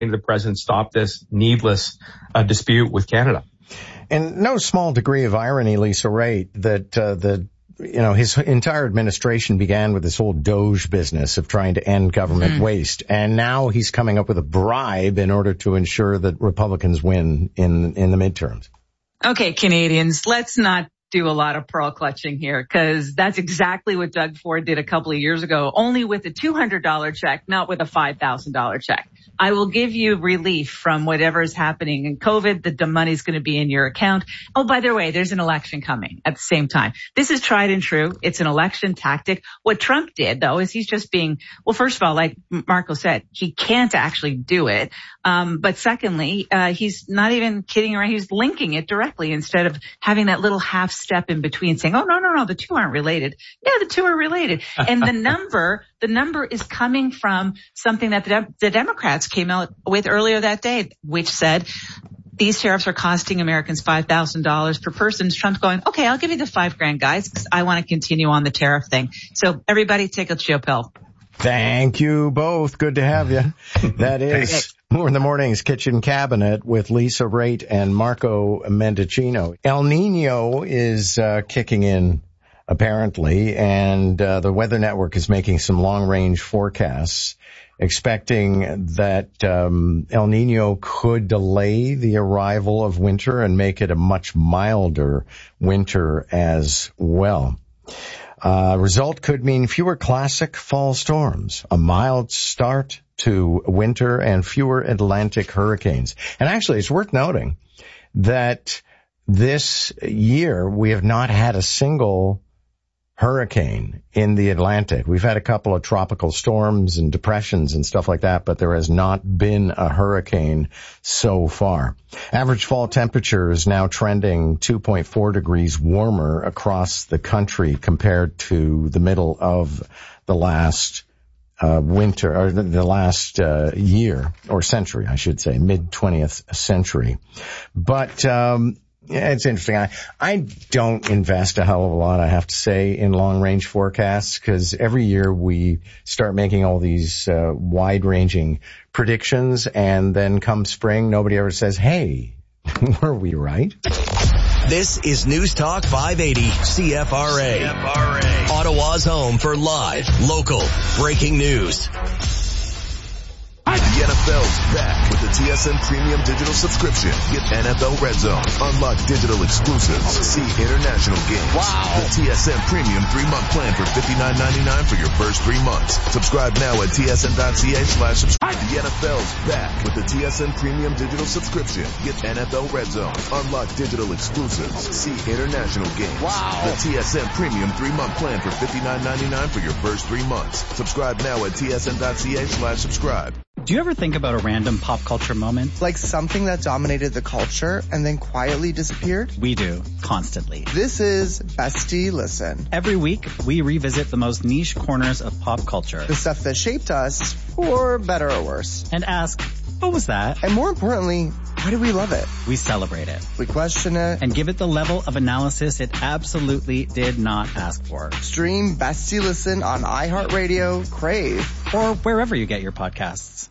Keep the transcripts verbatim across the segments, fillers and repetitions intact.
the president stop this needless uh, dispute with Canada. And no small degree of irony, Lisa Raitt, that uh, the you know his entire administration began with this whole Doge business of trying to end government mm. waste, and now he's coming up with a bribe in order to ensure that Republicans win in in the midterms. Okay, Canadians, let's not do a lot of pearl clutching here, because that's exactly what Doug Ford did a couple of years ago, only with a two hundred dollars check, not with a five thousand dollars check. I will give you relief from whatever is happening in COVID. The money's going to be in your account. Oh, by the way, there's an election coming at the same time. This is tried and true. It's an election tactic. What Trump did, though, is he's just being, well, first of all, like Marco said, he can't actually do it. Um, but secondly, uh, he's not even kidding around. He's linking it directly instead of having that little half step in between saying, oh, no, no, no, the two aren't related. Yeah, the two are related. And the number, the number is coming from something that the, De- the Democrats came out with earlier that day, which said these tariffs are costing Americans five thousand dollars per person. Trump's going, okay, I'll give you the five grand, guys, because I want to continue on the tariff thing. So everybody take a chill pill. Thank you both. Good to have you. That is More in the Morning's Kitchen Cabinet with Lisa Raitt and Marco Mendicino. El Nino is uh, kicking in, apparently, and uh, the Weather Network is making some long-range forecasts, expecting that um, El Nino could delay the arrival of winter and make it a much milder winter as well. Uh, result could mean fewer classic fall storms, a mild start to winter, and fewer Atlantic hurricanes. And actually, it's worth noting that this year we have not had a single hurricane in the Atlantic. We've had a couple of tropical storms and depressions and stuff like that, but there has not been a hurricane so far. Average fall temperature is now trending two point four degrees warmer across the country compared to the middle of the last uh winter, or the, the last uh year, or century, I should say, mid-twentieth century. But um yeah, it's interesting. I, I don't invest a hell of a lot, I have to say, in long-range forecasts, because every year we start making all these uh, wide-ranging predictions, and then come spring, nobody ever says, hey, were we right? This is News Talk five eighty C F R A. C F R A. Ottawa's home for live, local, breaking news. The N F L's back with the T S N Premium Digital Subscription. Get N F L Red Zone, unlock digital exclusives, see international games. Wow. The T S N Premium three-month plan for fifty-nine ninety-nine for your first three months. Subscribe now at T S N dot C A slash subscribe. The N F L's back with the T S N Premium Digital Subscription. Get N F L Red Zone, unlock digital exclusives, see international games. Wow. The T S N Premium three-month plan for fifty-nine ninety-nine for your first three months. Subscribe now at T S N dot C A slash subscribe. Do you ever think about a random pop culture moment? Like something that dominated the culture and then quietly disappeared? We do, constantly. This is Bestie Listen. Every week, we revisit the most niche corners of pop culture. The stuff that shaped us, for better or worse. And ask, what was that? And more importantly, why do we love it? We celebrate it. We question it. And give it the level of analysis it absolutely did not ask for. Stream Bestie Listen on iHeartRadio, Crave, or wherever you get your podcasts.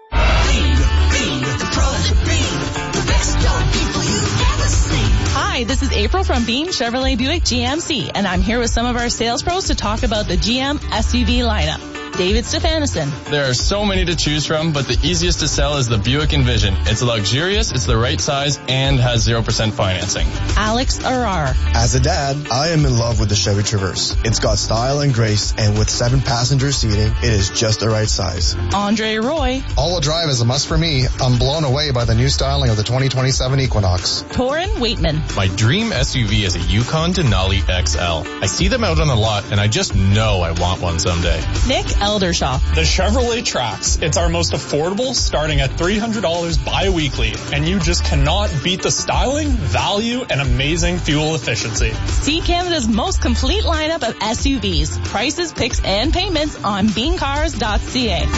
Hi, this is April from Bean Chevrolet Buick G M C, and I'm here with some of our sales pros to talk about the G M S U V lineup. David Stefanison. There are so many to choose from, but the easiest to sell is the Buick Envision. It's luxurious, it's the right size, and has zero percent financing. Alex Arar. As a dad, I am in love with the Chevy Traverse. It's got style and grace, and with seven passenger seating, it is just the right size. Andre Roy. All-wheel drive is a must for me. I'm blown away by the new styling of the twenty twenty-seven Equinox. Torin Waitman. My dream S U V is a Yukon Denali X L. I see them out on the lot, and I just know I want one someday. Nick Eldershaw. The Chevrolet Trax. It's our most affordable, starting at three hundred dollars bi-weekly, and you just cannot beat the styling, value, and amazing fuel efficiency. See Canada's most complete lineup of S U Vs, prices, picks, and payments on bean cars dot c a.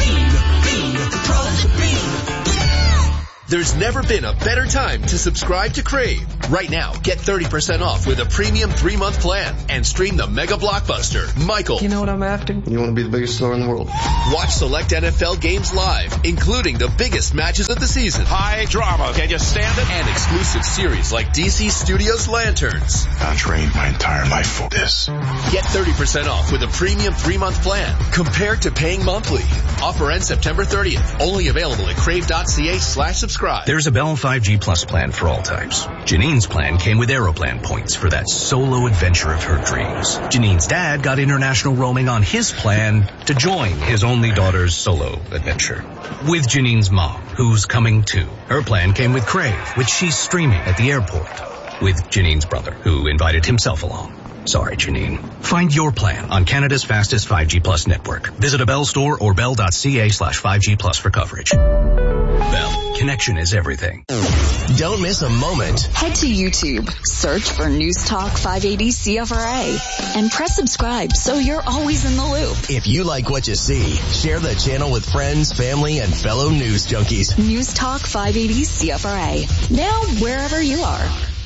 There's never been a better time to subscribe to Crave. Right now, get thirty percent off with a premium three-month plan and stream the mega blockbuster, Michael. You know what I'm after? You want to be the biggest star in the world. Watch select N F L games live, including the biggest matches of the season. High drama. Can you stand it? And exclusive series like D C Studios Lanterns. I trained my entire life for this. Get thirty percent off with a premium three-month plan compared to paying monthly. Offer ends September thirtieth. Only available at crave.ca slash subscribe. There's a Bell five G Plus plan for all types. Janine's plan came with Aeroplan points for that solo adventure of her dreams. Janine's dad got international roaming on his plan to join his only daughter's solo adventure. With Janine's mom, who's coming too. Her plan came with Crave, which she's streaming at the airport. With Janine's brother, who invited himself along. Sorry, Janine. Find your plan on Canada's fastest five G Plus network. Visit a Bell store or bell.ca slash 5G Plus for coverage. Bell, connection is everything. Don't miss a moment. Head to YouTube, search for News Talk five eighty C F R A, and press subscribe so you're always in the loop. If you like what you see, share the channel with friends, family, and fellow news junkies. News Talk five eighty C F R A. Now wherever you are.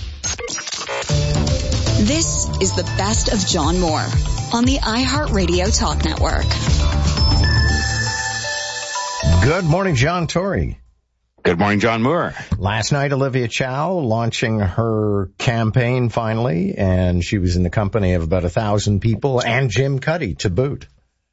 This is the best of John Moore on the iHeartRadio Talk Network. Good morning, John Tory. Good morning, John Moore. Last night, Olivia Chow launching her campaign finally, and she was in the company of about a thousand people and Jim Cuddy to boot.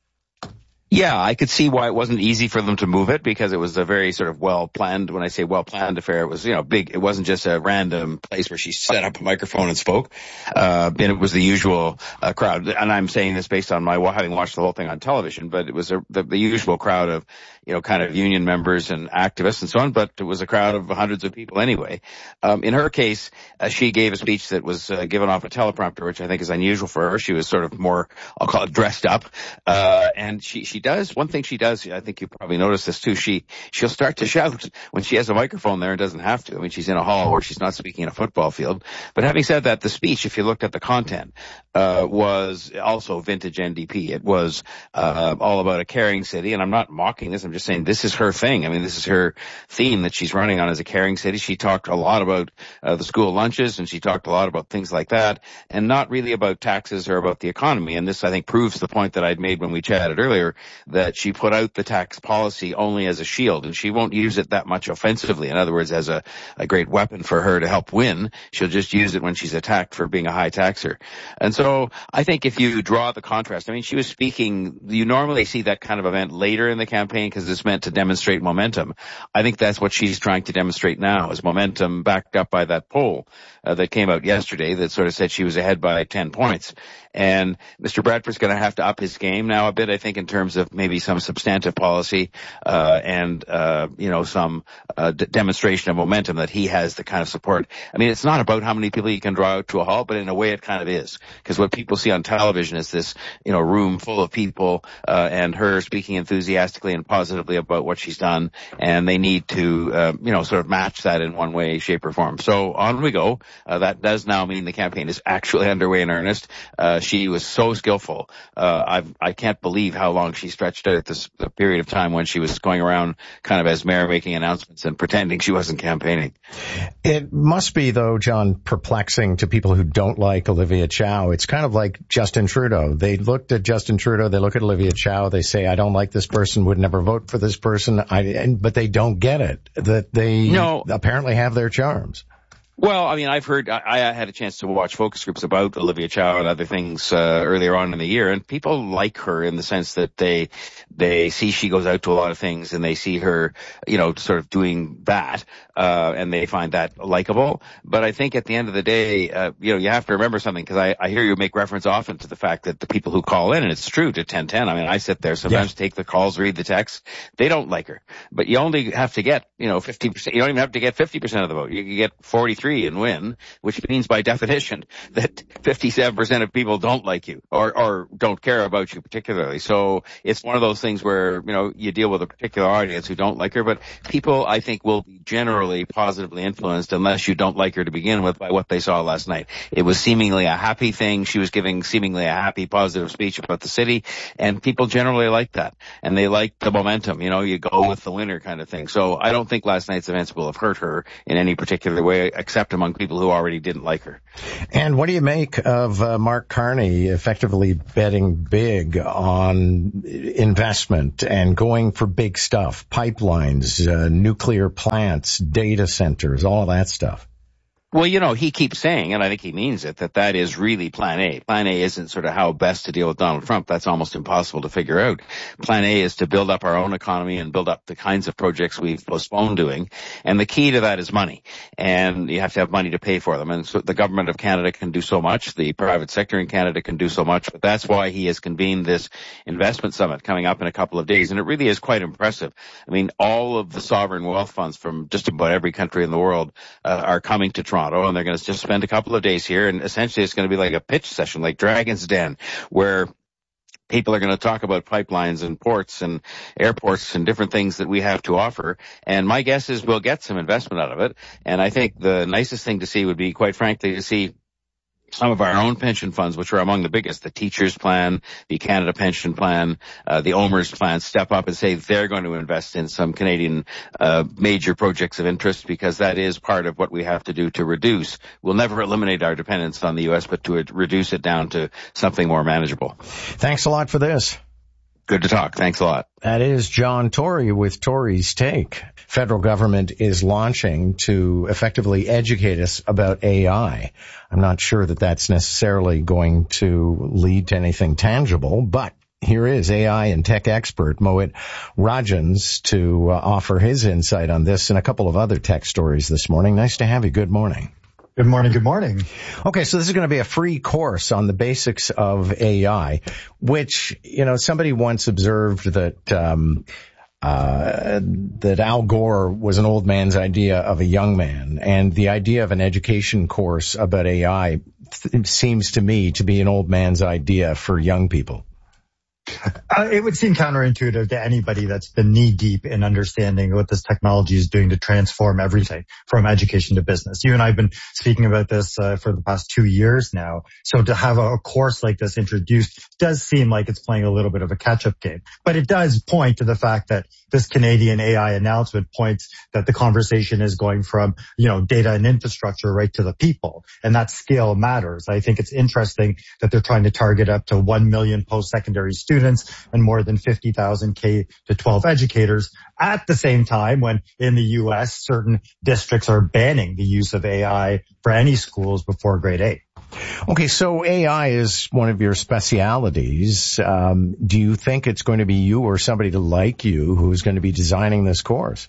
Yeah, I could see why it wasn't easy for them to move it, because it was a very sort of well-planned, when I say well-planned affair, it was, you know, big. It wasn't just a random place where she set up a microphone and spoke. Uh, and it was the usual uh, crowd. And I'm saying this based on my having watched the whole thing on television, but it was a, the, the usual crowd of, you know, kind of union members and activists and so on, but it was a crowd of hundreds of people anyway. Um, in her case, uh, she gave a speech that was uh, given off a teleprompter, which I think is unusual for her. She was sort of more, I'll call it dressed up. Uh, and she, she does, one thing she does, I think you probably noticed this too, she, she'll start to shout when she has a microphone there and doesn't have to. I mean, she's in a hall where she's not speaking in a football field. But having said that, the speech, if you looked at the content, uh, was also vintage N D P. It was, uh, all about a caring city. And I'm not mocking this. I'm just saying this is her thing. I mean, this is her theme that she's running on as a caring city. She talked a lot about, uh, the school lunches, and she talked a lot about things like that, and not really about taxes or about the economy. And this, I think, proves the point that I'd made when we chatted earlier, that she put out the tax policy only as a shield, and she won't use it that much offensively. In other words, as a, a great weapon for her to help win. She'll just use it when she's attacked for being a high taxer. And so I think if you draw the contrast, I mean, she was speaking, you normally see that kind of event later in the campaign because it's meant to demonstrate momentum. I think that's what she's trying to demonstrate now, is momentum backed up by that poll uh, that came out yesterday that sort of said she was ahead by ten points. And Mister Bradford's going to have to up his game now a bit, I think, in terms of maybe some substantive policy uh and, uh you know, some uh, d- demonstration of momentum that he has the kind of support. I mean, it's not about how many people you can draw out to a hall, but in a way it kind of is. Because what people see on television is this, you know, room full of people uh and her speaking enthusiastically and positively about what she's done. And they need to, uh, you know, sort of match that in one way, shape, or form. So on we go. Uh, that does now mean the campaign is actually underway in earnest. Uh, she was so skillful. Uh, I've, I can't believe how long she stretched out this the period of time when she was going around kind of as mayor making announcements and pretending she wasn't campaigning. It must be, though, John, perplexing to people who don't like Olivia Chow. It's kind of like Justin Trudeau. They looked at Justin Trudeau, they look at Olivia Chow, they say, I don't like this person, would never vote for this person, I, and, but they don't get it, that they no. apparently have their charms. Well, I mean, I've heard, I, I had a chance to watch focus groups about Olivia Chow and other things uh, earlier on in the year, and people like her in the sense that they they see she goes out to a lot of things, and they see her, you know, sort of doing that, uh, and they find that likable. But I think at the end of the day, uh, you know, you have to remember something, because I, I hear you make reference often to the fact that the people who call in, and it's true, to ten ten, I mean, I sit there sometimes, yeah. take the calls, read the texts, they don't like her. But you only have to get, you know, fifty percent, you don't even have to get fifty percent of the vote. You can get forty-three and win, which means by definition that fifty-seven percent of people don't like you or, or don't care about you particularly. So it's one of those things where, you know, you deal with a particular audience who don't like her, but people, I think, will be generally positively influenced unless you don't like her to begin with by what they saw last night. It was seemingly a happy thing. She was giving seemingly a happy, positive speech about the city, and people generally like that. And they like the momentum, you know, you go with the winner kind of thing. So I don't think last night's events will have hurt her in any particular way, except accept among people who already didn't like her. And what do you make of uh, Mark Carney effectively betting big on investment and going for big stuff, pipelines, uh, nuclear plants, data centers, all of that stuff? Well, you know, he keeps saying, and I think he means it, that that is really plan A. Plan A isn't sort of how best to deal with Donald Trump. That's almost impossible to figure out. Plan A is to build up our own economy and build up the kinds of projects we've postponed doing. And the key to that is money. And you have to have money to pay for them. And so the government of Canada can do so much. The private sector in Canada can do so much. But that's why he has convened this investment summit coming up in a couple of days. And it really is quite impressive. I mean, all of the sovereign wealth funds from just about every country in the world uh, are coming to Toronto. And they're going to just spend a couple of days here, and essentially it's going to be like a pitch session, like Dragon's Den, where people are going to talk about pipelines and ports and airports and different things that we have to offer. And my guess is we'll get some investment out of it. And I think the nicest thing to see would be, quite frankly, to see some of our own pension funds, which are among the biggest, the Teachers Plan, the Canada Pension Plan, uh, the OMERS Plan, step up and say they're going to invest in some Canadian uh, major projects of interest, because that is part of what we have to do to reduce. We'll never eliminate our dependence on the U S, but to reduce it down to something more manageable. Thanks a lot for this. Good to talk. Thanks a lot. That is John Tory with Tory's Take. Federal government is launching to effectively educate us about A I. I'm not sure that that's necessarily going to lead to anything tangible, but here is A I and tech expert Mohit Rajans to uh, offer his insight on this and a couple of other tech stories this morning. Nice to have you. Good morning. Good morning. Good morning. Okay, so this is going to be a free course on the basics of A I, which, you know, somebody once observed that um uh that Al Gore was an old man's idea of a young man, and the idea of an education course about A I th- seems to me to be an old man's idea for young people. Uh, it would seem counterintuitive to anybody that's been knee-deep in understanding what this technology is doing to transform everything from education to business. You and I have been speaking about this uh, for the past two years now. So to have a, a course like this introduced does seem like it's playing a little bit of a catch-up game. But it does point to the fact that this Canadian A I announcement points that the conversation is going from, you know, data and infrastructure right to the people. And that scale matters. I think it's interesting that they're trying to target up to one million post-secondary students and more than fifty thousand K to twelve educators at the same time when in the U S certain districts are banning the use of A I for any schools before grade eight. Okay, so A I is one of your specialities. Um, do you think it's going to be you or somebody like you who's going to be designing this course?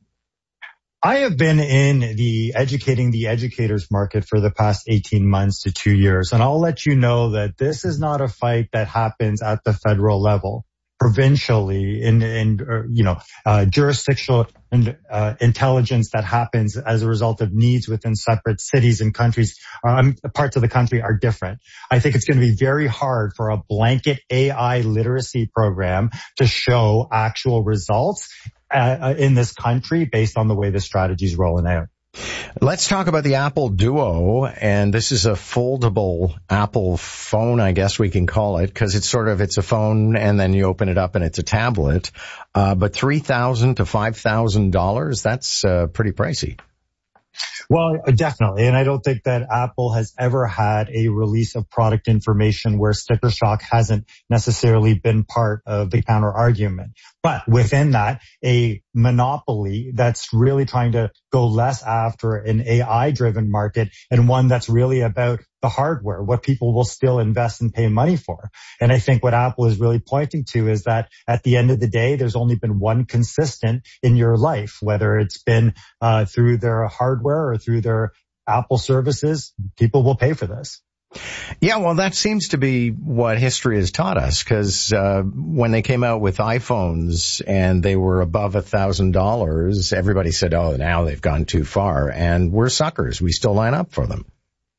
I have been in the educating the educators market for the past eighteen months to two years, and I'll let you know that this is not a fight that happens at the federal level. Provincially, in, in uh, you know, uh, jurisdictional and uh, intelligence that happens as a result of needs within separate cities and countries, um, parts of the country are different. I think it's going to be very hard for a blanket A I literacy program to show actual results uh, in this country based on the way the strategy is rolling out. Let's talk about the Apple Duo, and this is a foldable Apple phone, I guess we can call it, because it's sort of, it's a phone and then you open it up and it's a tablet. Uh, but three thousand dollars to five thousand dollars, that's uh, pretty pricey. Well, definitely. And I don't think that Apple has ever had a release of product information where sticker shock hasn't necessarily been part of the counter argument. But within that, a monopoly that's really trying to go less after an A I-driven market and one that's really about the hardware, what people will still invest and pay money for. And I think what Apple is really pointing to is that at the end of the day, there's only been one consistent in your life, whether it's been uh, through their hardware or through their Apple services, people will pay for this. Yeah, well, that seems to be what history has taught us, because uh, when they came out with iPhones and they were above a thousand dollars, everybody said, oh, now they've gone too far. And we're suckers. We still line up for them.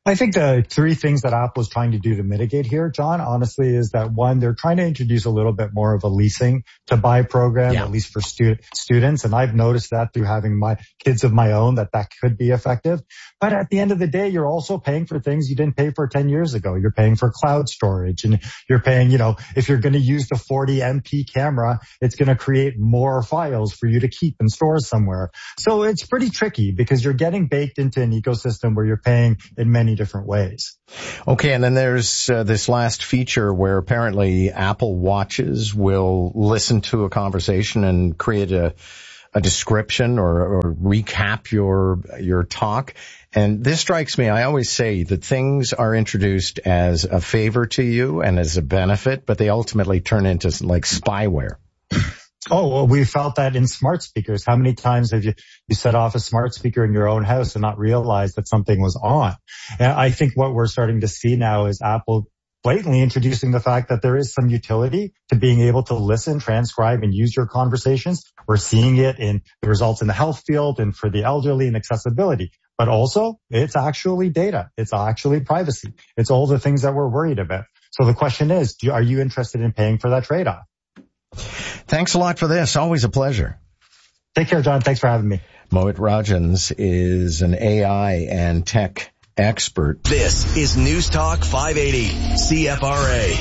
I think the three things that Apple is trying to do to mitigate here, John, honestly, is that one, they're trying to introduce a little bit more of a leasing to buy program, yeah. at least for stu- students. And I've noticed that through having my kids of my own, that that could be effective. But at the end of the day, you're also paying for things you didn't pay for ten years ago. You're paying for cloud storage, and you're paying, you know, if you're going to use the forty megapixel camera, it's going to create more files for you to keep and store somewhere. So it's pretty tricky because you're getting baked into an ecosystem where you're paying in many different ways. Okay, and then there's uh, this last feature where apparently Apple Watches will listen to a conversation and create a a description or, or recap your your talk. And this strikes me, I always say that things are introduced as a favor to you and as a benefit, but they ultimately turn into like spyware. Oh, well, we felt that in smart speakers. How many times have you, you set off a smart speaker in your own house and not realize that something was on? And I think what we're starting to see now is Apple blatantly introducing the fact that there is some utility to being able to listen, transcribe, and use your conversations. We're seeing it in the results in the health field and for the elderly and accessibility. But also, it's actually data. It's actually privacy. It's all the things that we're worried about. So the question is, do, are you interested in paying for that trade-off? Thanks a lot for this. Always a pleasure. Take care, John. Thanks for having me. Mohit Rajans is an A I and tech expert. This is News Talk five eighty C F R A.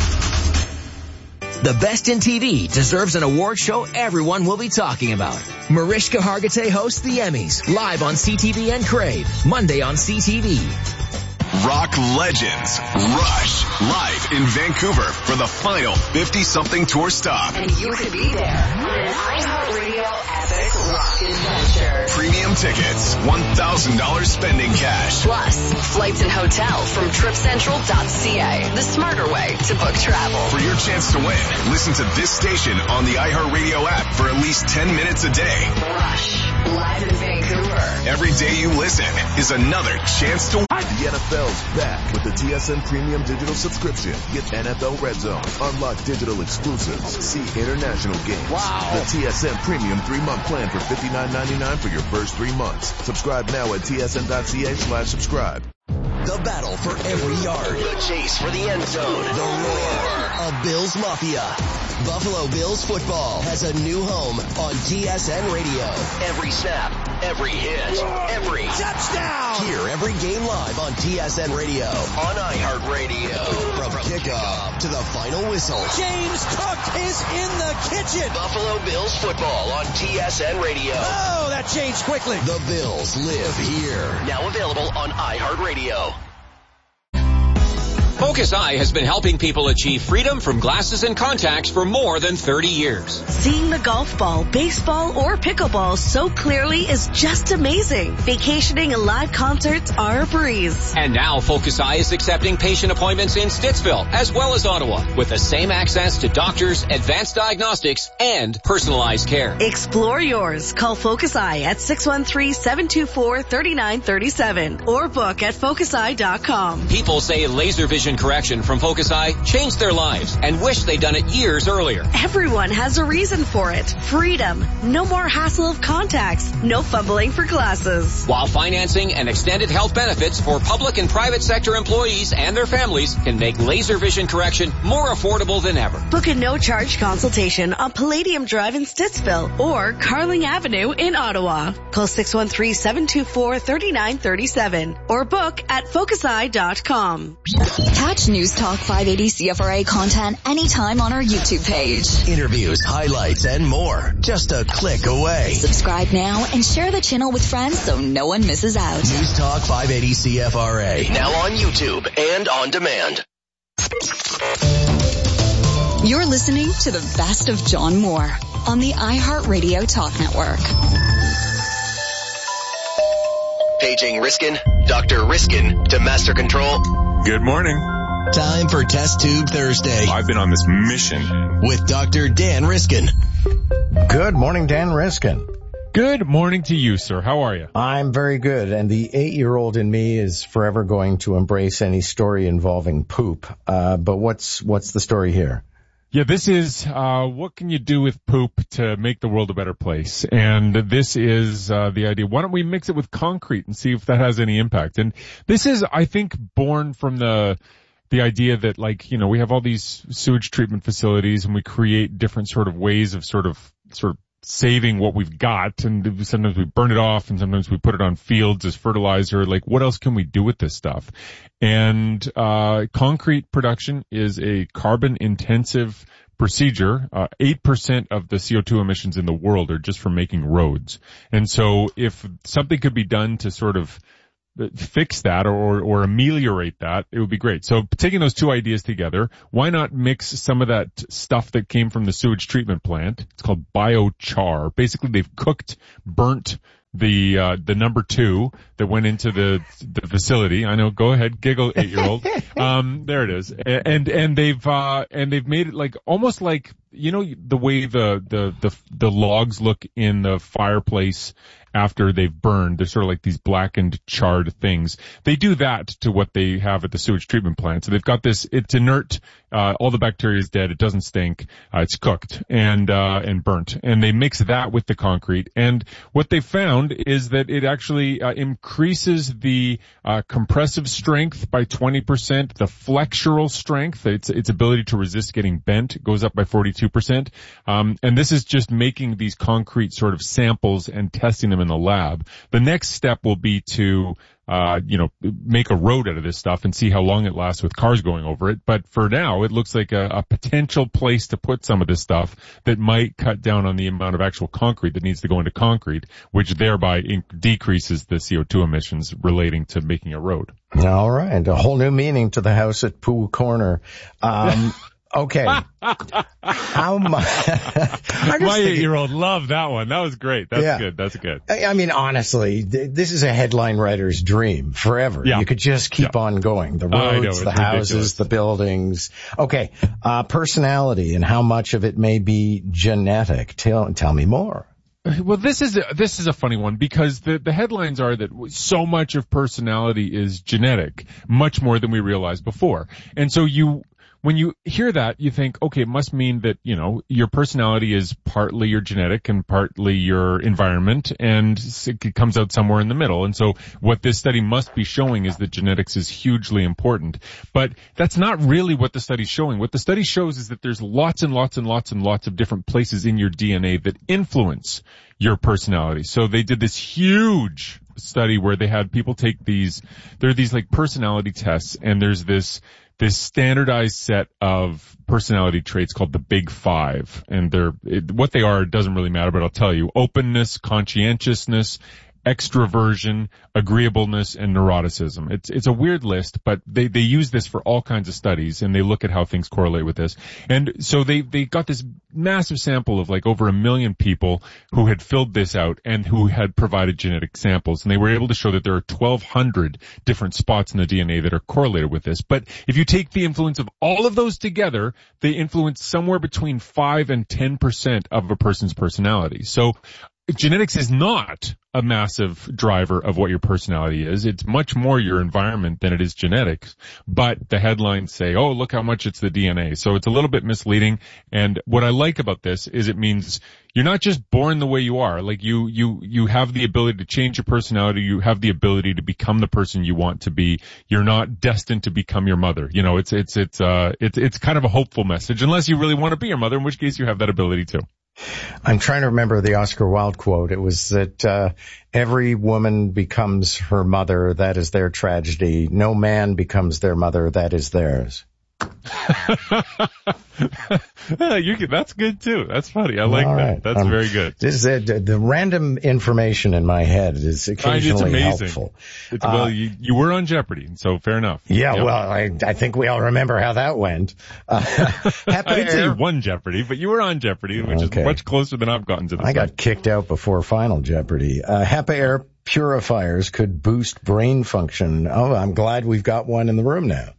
The Best in T V deserves an award show everyone will be talking about. Mariska Hargitay hosts the Emmys, live on C T V and Crave, Monday on C T V. Rock legends Rush live in Vancouver for the final fifty-something tour stop. And you could be there on an iHeartRadio epic rock adventure. Premium tickets, one thousand dollars spending cash. Plus, flights and hotel from trip central dot c a, the smarter way to book travel. For your chance to win, listen to this station on the iHeartRadio app for at least ten minutes a day. Rush, live in Vancouver. Every day you listen is another chance to win. The N F L's back with the T S N Premium Digital Subscription. Get N F L Red Zone, unlock digital exclusives, see international games. Wow. The T S N Premium three-month plan for fifty-nine ninety-nine for your first three months. Subscribe now at T S N dot C A slash subscribe. The battle for every yard. The chase for the end zone. The roar of Bills Mafia. Buffalo Bills football has a new home on T S N Radio. Every snap, every hit, every touchdown. Hear every game live on T S N Radio. On iHeartRadio. From kickoff to the final whistle. James Cook is in the kitchen. Buffalo Bills football on T S N Radio. Oh, that changed quickly. The Bills live here. Now available on iHeartRadio. Focus Eye has been helping people achieve freedom from glasses and contacts for more than thirty years. Seeing the golf ball, baseball, or pickleball so clearly is just amazing. Vacationing and live concerts are a breeze. And now Focus Eye is accepting patient appointments in Stittsville as well as Ottawa with the same access to doctors, advanced diagnostics, and personalized care. Explore yours. Call Focus Eye at six one three, seven two four, three nine three seven or book at focus eye dot com. People say laser vision correction from Focus Eye changed their lives and wish they'd done it years earlier. Everyone has a reason for it. Freedom. No more hassle of contacts. No fumbling for glasses. While financing and extended health benefits for public and private sector employees and their families can make laser vision correction more affordable than ever. Book a no-charge consultation on Palladium Drive in Stittsville or Carling Avenue in Ottawa. Call six one three, seven two four, three nine three seven or book at focus eye dot com. Catch News Talk five eighty C F R A content anytime on our YouTube page. Interviews, highlights, and more. Just a click away. Subscribe now and share the channel with friends so no one misses out. News Talk five eighty C F R A. Now on YouTube and on demand. You're listening to the best of John Moore on the iHeartRadio Talk Network. Paging Riskin, Doctor Riskin to Master Control. Good morning. Time for Test Tube Thursday. I've been on this mission. With Doctor Dan Riskin. Good morning, Dan Riskin. Good morning to you, sir. How are you? I'm very good. And the eight-year-old in me is forever going to embrace any story involving poop. Uh, but what's what's the story here? Yeah, this is, uh, what can you do with poop to make the world a better place? And this is, uh, the idea. Why don't we mix it with concrete and see if that has any impact? And this is, I think, born from the, the idea that, like, you know, we have all these sewage treatment facilities and we create different sort of ways of sort of, sort of saving what we've got, and sometimes we burn it off and sometimes we put it on fields as fertilizer. Like, what else can we do with this stuff? And uh concrete production is a carbon intensive procedure. Uh, eight percent of the C O two emissions in the world are just from making roads. And so if something could be done to sort of fix that or, or ameliorate that, it would be great. So taking those two ideas together, why not mix some of that stuff that came from the sewage treatment plant? It's called biochar. Basically, they've cooked, burnt the, uh, the number two that went into the, the facility. I know, go ahead, giggle, eight-year-old. Um, there it is. And, and they've, uh, and they've made it like, almost like, you know, the way the, the, the, the logs look in the fireplace after they've burned. They're sort of like these blackened, charred things. They do that to what they have at the sewage treatment plant. So they've got this, it's inert, uh, all the bacteria is dead, it doesn't stink, uh, it's cooked and, uh, and burnt. And they mix that with the concrete. And what they found is that it actually, uh, increases the, uh, compressive strength by twenty percent, the flexural strength, its, its ability to resist getting bent goes up by forty-two percent. Um, and this is just making these concrete sort of samples and testing them in the lab. The next step will be to, uh, you know, make a road out of this stuff and see how long it lasts with cars going over it. But for now, it looks like a, a potential place to put some of this stuff that might cut down on the amount of actual concrete that needs to go into concrete, which thereby in- decreases the C O two emissions relating to making a road. All right. A whole new meaning to the house at Pool Corner. Um, Okay. How much? My eight-year-old loved that one. That was great. That's yeah. good. That's good. I mean, honestly, th- this is a headline writer's dream forever. Yeah. You could just keep yeah. on going. The roads, the houses, ridiculous. The buildings. Okay. Uh, personality and how much of it may be genetic. Tell, tell me more. Well, this is a, this is a funny one because the, the headlines are that so much of personality is genetic, much more than we realized before. And so you, when you hear that, you think, okay, it must mean that, you know, your personality is partly your genetic and partly your environment, and it comes out somewhere in the middle. And so what this study must be showing is that genetics is hugely important. But that's not really what the study's showing. What the study shows is that there's lots and lots and lots and lots of different places in your D N A that influence your personality. So they did this huge study where they had people take these, there are these like personality tests, and there's this this standardized set of personality traits called the Big Five. And they're, it, what they are doesn't really matter, but I'll tell you. Openness, conscientiousness, extroversion, agreeableness, and neuroticism. It's, it's a weird list, but they, they use this for all kinds of studies, and they look at how things correlate with this. And so they, they got this massive sample of like over a million people who had filled this out and who had provided genetic samples. And they were able to show that there are twelve hundred different spots in the D N A that are correlated with this. But if you take the influence of all of those together, they influence somewhere between five and ten percent of a person's personality. So genetics is not a massive driver of what your personality is. It's much more your environment than it is genetics. But the headlines say, oh, look how much it's the D N A. So it's a little bit misleading. And what I like about this is it means you're not just born the way you are. Like you, you, you have the ability to change your personality. You have the ability to become the person you want to be. You're not destined to become your mother. You know, it's, it's, it's, uh, it's, it's kind of a hopeful message, unless you really want to be your mother, in which case you have that ability too. I'm trying to remember the Oscar Wilde quote. It was that uh every woman becomes her mother. That is their tragedy. No man becomes their mother. That is theirs. you can, that's good too. That's funny. I like All that. Right. That's um, very good. This is it. The random information in my head is occasionally it's amazing. helpful. It's, well, uh, you, you were on Jeopardy, so fair enough. Yeah, yep. well, I, I think we all remember how that went. Uh, I didn't say you won Jeopardy, but you were on Jeopardy, which okay. is much closer than I've gotten to this. I got kicked out before Final Jeopardy. Uh, HEPA air purifiers could boost brain function. Oh, I'm glad we've got one in the room now.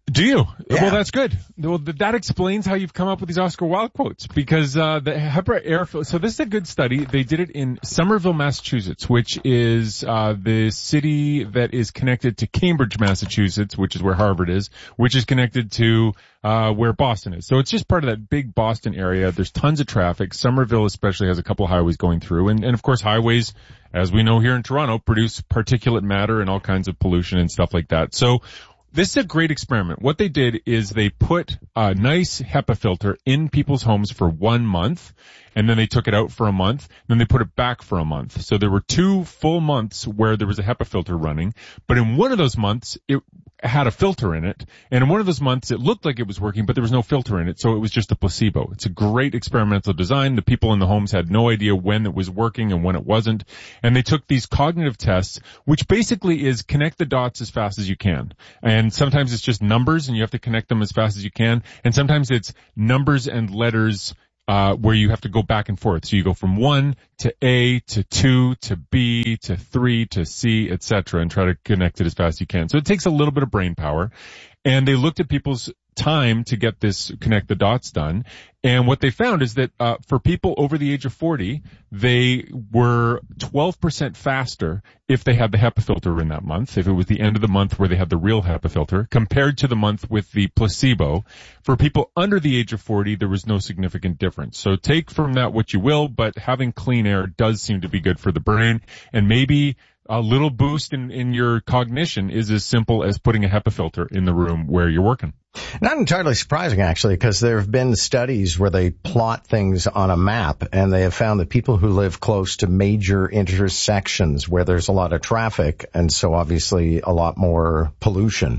Do you? Yeah. Well, that's good. Well, th- that explains how you've come up with these Oscar Wilde quotes, because uh the HEPA air fil- so this is a good study. They did it in Somerville, Massachusetts, which is uh the city that is connected to Cambridge, Massachusetts, which is where Harvard is, which is connected to uh where Boston is. So it's just part of that big Boston area. There's tons of traffic. Somerville especially has a couple of highways going through, and, and of course highways, as we know here in Toronto, produce particulate matter and all kinds of pollution and stuff like that. So this is a great experiment. What they did is they put a nice HEPA filter in people's homes for one month, and then they took it out for a month, and then they put it back for a month. So there were two full months where there was a HEPA filter running, but in one of those months, it had a filter in it, and in one of those months, it looked like it was working, but there was no filter in it, so it was just a placebo. It's a great experimental design. The people in the homes had no idea when it was working and when it wasn't, and they took these cognitive tests, which basically is connect the dots as fast as you can. And sometimes it's just numbers, and you have to connect them as fast as you can, and sometimes it's numbers and letters Uh, where you have to go back and forth. So you go from one to A to two to B to three to C, et cetera, and try to connect it as fast as you can. So it takes a little bit of brain power. And they looked at people's time to get this connect the dots done. And what they found is that uh, for people over the age of forty, they were twelve percent faster if they had the HEPA filter in that month, if it was the end of the month where they had the real HEPA filter, compared to the month with the placebo. For people under the age of forty, there was no significant difference. So take from that what you will, but having clean air does seem to be good for the brain, and maybe a little boost in, in your cognition is as simple as putting a HEPA filter in the room where you're working. Not entirely surprising, actually, because there have been studies where they plot things on a map, and they have found that people who live close to major intersections where there's a lot of traffic, and so obviously a lot more pollution,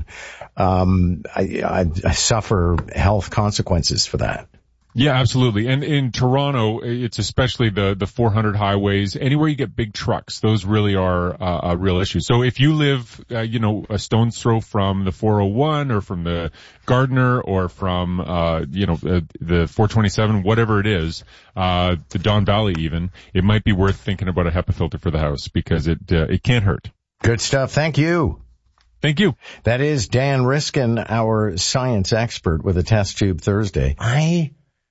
um, I, I, I suffer health consequences for that. Yeah, absolutely. And in Toronto, it's especially the, the four hundred highways. Anywhere you get big trucks, those really are uh, a real issue. So if you live, uh, you know, a stone's throw from the four oh one or from the Gardiner or from, uh, you know, uh, the four twenty-seven, whatever it is, uh, the Don Valley even, it might be worth thinking about a HEPA filter for the house, because it, uh, it can't hurt. Good stuff. Thank you. Thank you. That is Dan Riskin, our science expert with a Test Tube Thursday. I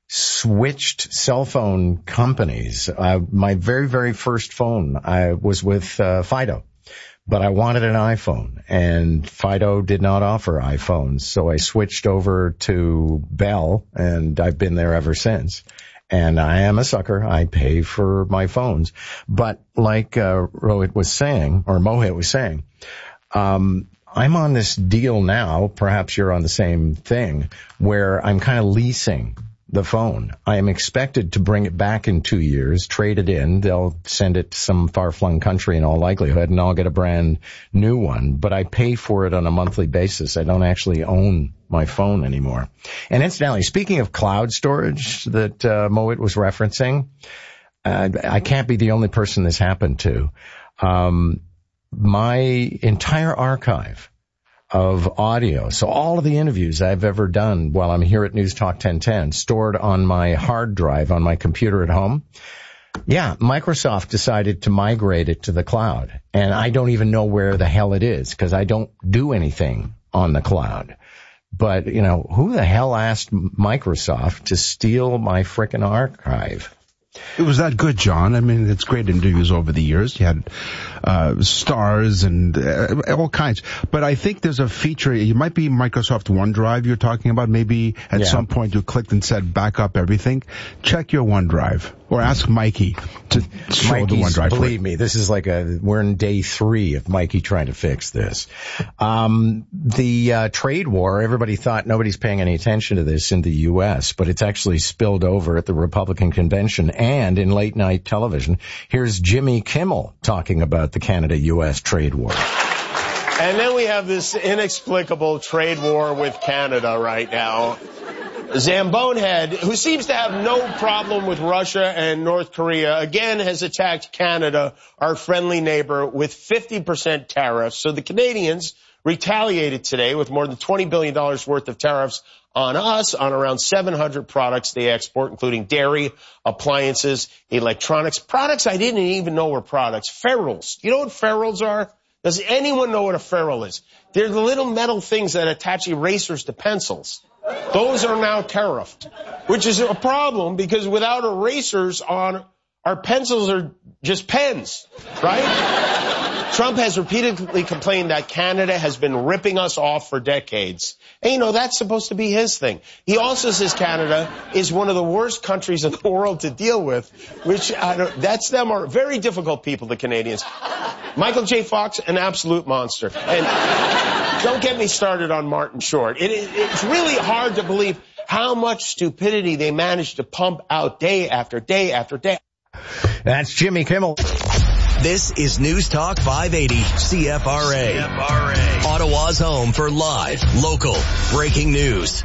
switched cell phone companies. Uh, my very, very first phone, I was with uh, Fido, but I wanted an iPhone, and Fido did not offer iPhones, so I switched over to Bell, and I've been there ever since. And I am a sucker. I pay for my phones. But like uh, Rohit was saying, or Mohit was saying, um, I'm on this deal now, perhaps you're on the same thing, where I'm kind of leasing the phone. I am expected to bring it back in two years, trade it in. They'll send it to some far-flung country in all likelihood, and I'll get a brand new one. But I pay for it on a monthly basis. I don't actually own my phone anymore. And incidentally, speaking of cloud storage that uh, Mohit was referencing, uh, I can't be the only person this happened to. Um, my entire archive of audio, so all of the interviews I've ever done while I'm here at News Talk ten ten, stored on my hard drive on my computer at home. Yeah, Microsoft decided to migrate it to the cloud, and I don't even know where the hell it is, because I don't do anything on the cloud. But, you know, who the hell asked Microsoft to steal my frickin' archive? It was that good, John. I mean, it's great interviews over the years. You had uh stars and uh, all kinds. But I think there's a feature. It might be Microsoft OneDrive you're talking about. Maybe at yeah. some point you clicked and said back up everything. Check your OneDrive. Or ask Mikey to show Mikey's, the OneDrive. Believe me, this is like a, we're in day three of Mikey trying to fix this. Um, the uh, trade war, everybody thought nobody's paying any attention to this in the U S, but it's actually spilled over at the Republican convention and in late night television. Here's Jimmy Kimmel talking about the Canada-U S trade war. And then we have this inexplicable trade war with Canada right now. Zambonehead, who seems to have no problem with Russia and North Korea, again has attacked Canada, our friendly neighbor, with fifty percent tariffs. So the Canadians retaliated today with more than twenty billion dollars worth of tariffs on us on around seven hundred products they export, including dairy, appliances, electronics, products I didn't even know were products. Ferrules. You know what ferrules are? Does anyone know what a ferrule is? They're the little metal things that attach erasers to pencils. Those are now tariffed, which is a problem because without erasers on, our pencils are just pens, right? Trump has repeatedly complained that Canada has been ripping us off for decades. And, you know, that's supposed to be his thing. He also says Canada is one of the worst countries in the world to deal with, which, I don't, that's them are very difficult people, the Canadians. Michael J. Fox, an absolute monster. And don't get me started on Martin Short. It, it, it's really hard to believe how much stupidity they managed to pump out day after day after day. That's Jimmy Kimmel. This is News Talk five eighty C F R A. C F R A. Ottawa's home for live, local, breaking news.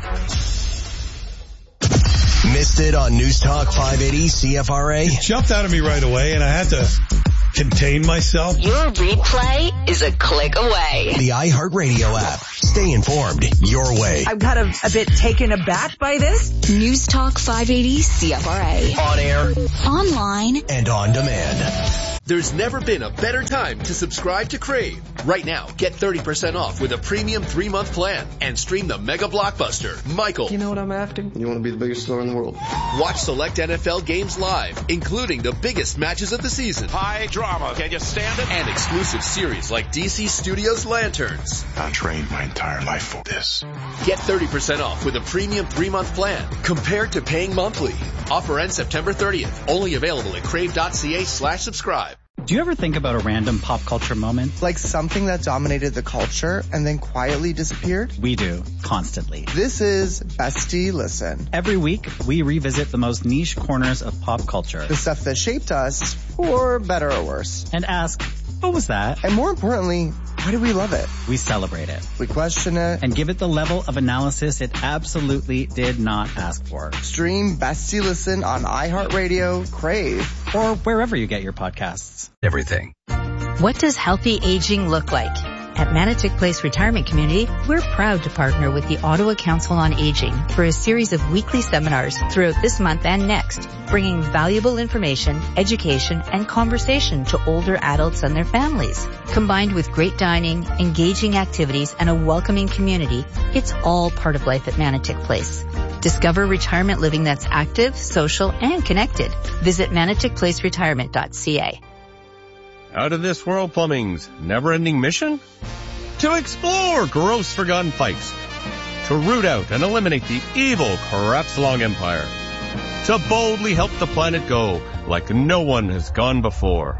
Missed it on News Talk five eighty C F R A? It jumped out of me right away and I had to contain myself. Your replay is a click away. The iHeartRadio app. Stay informed your way. I'm kind of a bit taken aback by this. News Talk five eighty C F R A. On air. Online. And on demand. There's never been a better time to subscribe to Crave. Right now, get thirty percent off with a premium three-month plan and stream the mega blockbuster, Michael. You know what I'm after? You want to be the biggest star in the world. Watch select N F L games live, including the biggest matches of the season. High drama. Can you stand it? And exclusive series like D C Studios Lanterns. I trained my entire life for this. Get thirty percent off with a premium three-month plan compared to paying monthly. Offer ends September thirtieth. Only available at crave.ca slash subscribe. Do you ever think about a random pop culture moment? Like something that dominated the culture and then quietly disappeared? We do, constantly. This is Bestie Listen. Every week, we revisit the most niche corners of pop culture. The stuff that shaped us, for better or worse. And ask, what was that? And more importantly, why do we love it? We celebrate it. We question it. And give it the level of analysis it absolutely did not ask for. Stream Bestie Listen on iHeartRadio, Crave, or wherever you get your podcasts. Everything. What does healthy aging look like? At Manotick Place Retirement Community, we're proud to partner with the Ottawa Council on Aging for a series of weekly seminars throughout this month and next, bringing valuable information, education, and conversation to older adults and their families. Combined with great dining, engaging activities, and a welcoming community, it's all part of life at Manotick Place. Discover retirement living that's active, social, and connected. Visit manotick place retirement dot c a. Out of This World Plumbing's never-ending mission? To explore gross forgotten pipes. To root out and eliminate the evil Kratzlong Empire. To boldly help the planet go like no one has gone before.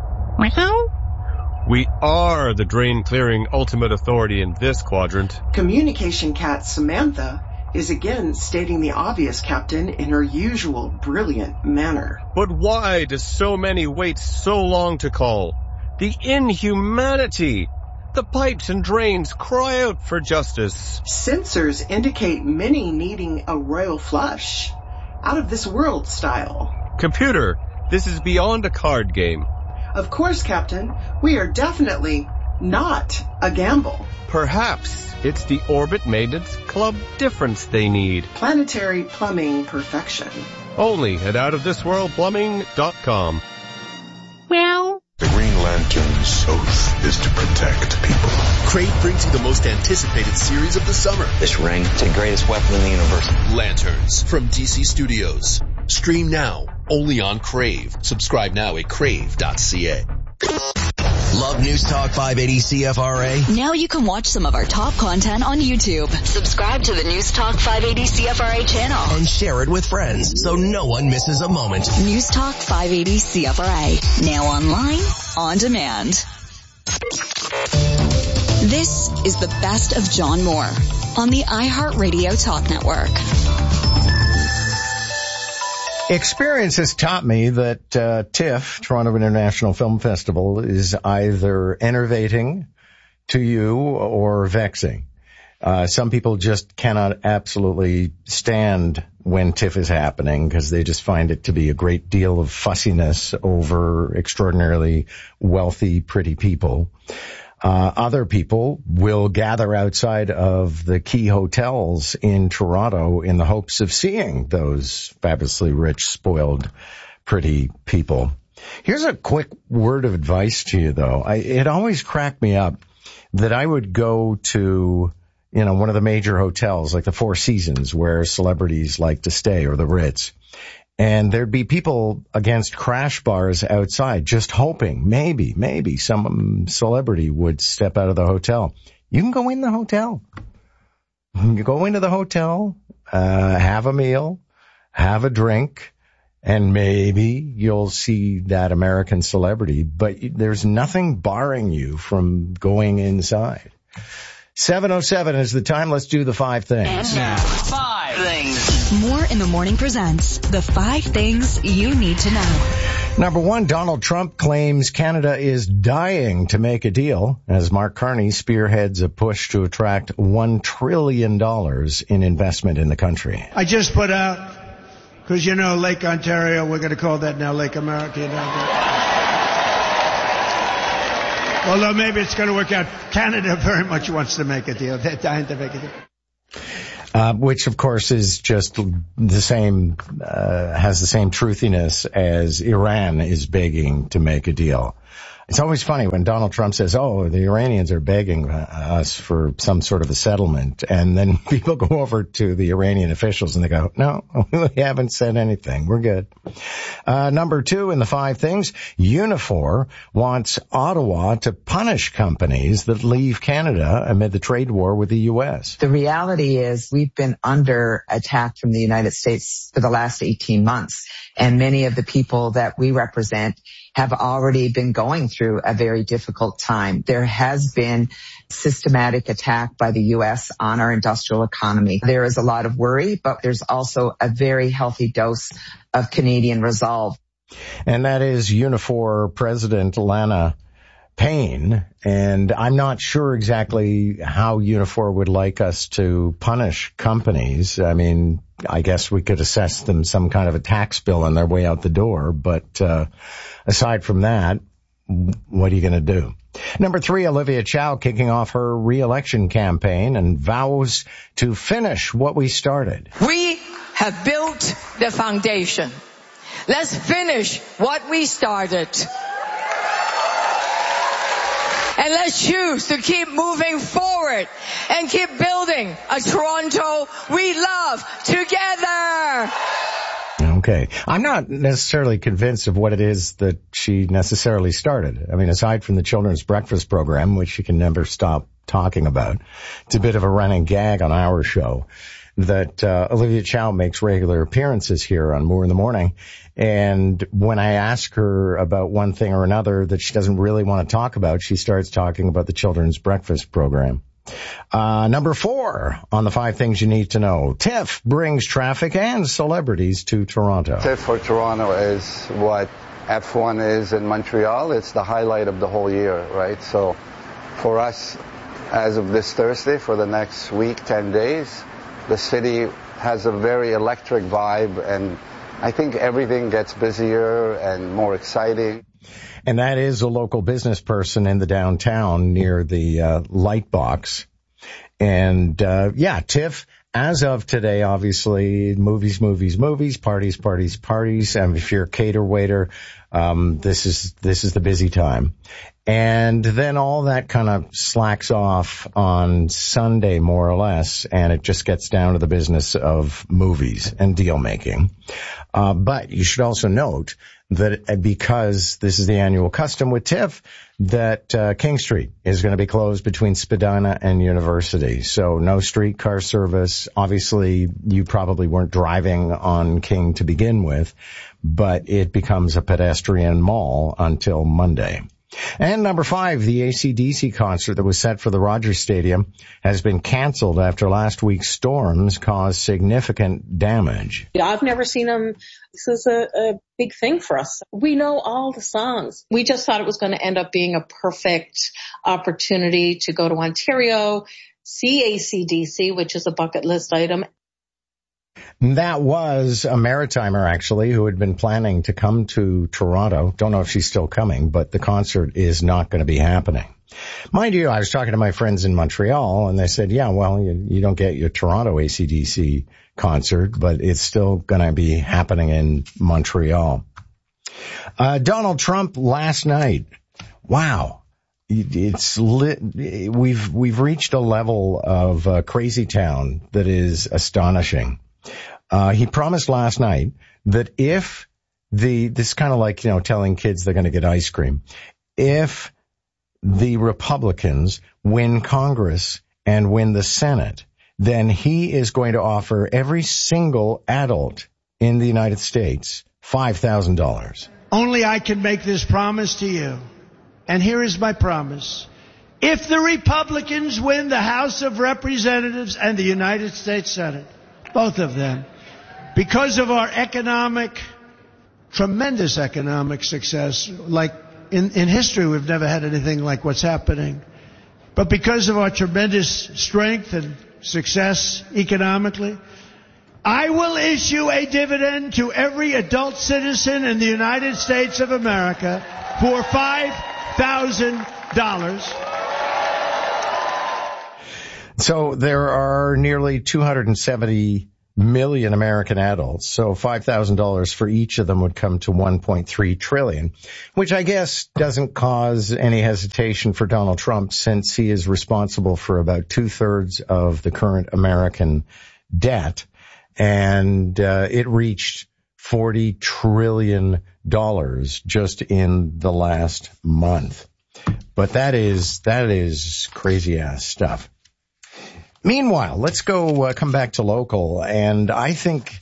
Meow? We are the drain-clearing ultimate authority in this quadrant. Communication cat Samantha is again stating the obvious, Captain, in her usual brilliant manner. But why do so many wait so long to call? The inhumanity! The pipes and drains cry out for justice. Sensors indicate many needing a royal flush. Out of this world style. Computer, this is beyond a card game. Of course, Captain. We are definitely not a gamble. Perhaps it's the Orbit Maintenance Club difference they need. Planetary plumbing perfection. Only at out of this world plumbing dot com. Meow. The Green Lantern's oath is to protect people. Crave brings you the most anticipated series of the summer. This ring is the greatest weapon in the universe. Lanterns from D C Studios. Stream now, only on Crave. Subscribe now at crave dot c a. Love News Talk five eighty C F R A? Now you can watch some of our top content on YouTube. Subscribe to the News Talk five eighty C F R A channel. And share it with friends so no one misses a moment. News Talk five eighty C F R A. Now online, on demand. This is the best of John Moore on the iHeartRadio Talk Network. Experience has taught me that uh, TIFF, Toronto International Film Festival, is either enervating to you or vexing. Uh, some people just cannot absolutely stand when TIFF is happening because they just find it to be a great deal of fussiness over extraordinarily wealthy, pretty people. Uh, other people will gather outside of the key hotels in Toronto in the hopes of seeing those fabulously rich, spoiled, pretty people. Here's a quick word of advice to you, though. I, it always cracked me up that I would go to, you know, one of the major hotels like the Four Seasons where celebrities like to stay, or the Ritz. And there'd be people against crash bars outside just hoping maybe, maybe some celebrity would step out of the hotel. You can go in the hotel. You go into the hotel, uh, have a meal, have a drink, and maybe you'll see that American celebrity, but there's nothing barring you from going inside. seven oh seven is the time. Let's do the five things. And now, five things. More in the Morning presents the five things you need to know. Number one, Donald Trump claims Canada is dying to make a deal as Mark Carney spearheads a push to attract one trillion dollars in investment in the country. I just put out, because, you know, Lake Ontario, we're going to call that now Lake America. You know? Although maybe it's going to work out. Canada very much wants to make a deal. They're dying to make a deal. Uh, which, of course, is just the same, uh, has the same truthiness as Iran is begging to make a deal. It's always funny when Donald Trump says, oh, the Iranians are begging us for some sort of a settlement. And then people go over to the Iranian officials and they go, no, we haven't said anything. We're good. Uh, number two in the five things, Unifor wants Ottawa to punish companies that leave Canada amid the trade war with the U S. The reality is we've been under attack from the United States for the last eighteen months. And many of the people that we represent have already been going through a very difficult time. There has been systematic attack by the U S on our industrial economy. There is a lot of worry, but there's also a very healthy dose of Canadian resolve. And that is Unifor President Lana Payne. And I'm not sure exactly how Unifor would like us to punish companies. I mean, I guess we could assess them some kind of a tax bill on their way out the door. But uh aside from that, what are you going to do? Number three, Olivia Chow kicking off her re-election campaign and vows to finish what we started. We have built the foundation. Let's finish what we started. And let's choose to keep moving forward and keep building a Toronto we love together. Okay. I'm not necessarily convinced of what it is that she necessarily started. I mean, aside from the children's breakfast program, which she can never stop talking about, it's a bit of a running gag on our show that uh, Olivia Chow makes regular appearances here on Moore in the Morning. And when I ask her about one thing or another that she doesn't really want to talk about, she starts talking about the children's breakfast program. Uh, number four on the five things you need to know. TIFF brings traffic and celebrities to Toronto. TIFF for Toronto is what F one is in Montreal. It's the highlight of the whole year, right? So for us, as of this Thursday, for the next week, ten days, the city has a very electric vibe, and I think everything gets busier and more exciting. And that is a local business person in the downtown near the uh, light box. And, uh, yeah, TIFF, as of today, obviously, movies, movies, movies, parties, parties, parties. And if you're a cater waiter, um, this is, this is the busy time. And then all that kind of slacks off on Sunday, more or less, and it just gets down to the business of movies and deal making. Uh, but you should also note that because this is the annual custom with TIFF, that uh, King Street is going to be closed between Spadina and University. So no streetcar service. Obviously, you probably weren't driving on King to begin with, but it becomes a pedestrian mall until Monday. And number five, the A C D C concert that was set for the Rogers Stadium has been canceled after last week's storms caused significant damage. I've never seen them. This is a, a big thing for us. We know all the songs. We just thought it was going to end up being a perfect opportunity to go to Ontario, see A C D C, which is a bucket list item. That was a Maritimer, actually, who had been planning to come to Toronto. Don't know if she's still coming, but the concert is not going to be happening. Mind you, I was talking to my friends in Montreal, and they said, yeah, well, you, you don't get your Toronto A C D C concert, but it's still going to be happening in Montreal. Uh, Donald Trump last night. Wow. It's lit. We've, we've reached a level of uh, crazy town that is astonishing. Uh, he promised last night that if the, this is kind of like, you know, telling kids they're going to get ice cream. If the Republicans win Congress and win the Senate, then he is going to offer every single adult in the United States five thousand dollars. Only I can make this promise to you. And here is my promise. If the Republicans win the House of Representatives and the United States Senate, both of them, because of our economic, tremendous economic success, like in, in history we've never had anything like what's happening, but because of our tremendous strength and success economically, I will issue a dividend to every adult citizen in the United States of America for five thousand dollars. So there are nearly two hundred seventy million American adults, so five thousand dollars for each of them would come to one point three trillion dollars, which I guess doesn't cause any hesitation for Donald Trump, since he is responsible for about two-thirds of the current American debt, and uh, it reached forty trillion dollars just in the last month. But that is, that is crazy ass stuff. Meanwhile, let's go, uh, come back to local. And I think